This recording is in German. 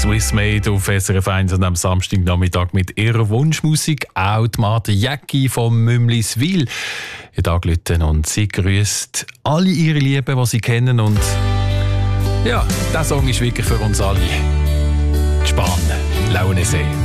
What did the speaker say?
Swiss Made auf SRF 1 und am Samstagnachmittag mit ihrer Wunschmusik. Auch die Martha Jäcki vom Mümliswil hat angerufen und sie grüßt alle ihre Lieben, die sie kennen. Und ja, dieser Song ist wirklich für uns alle. Die Span, Launesee.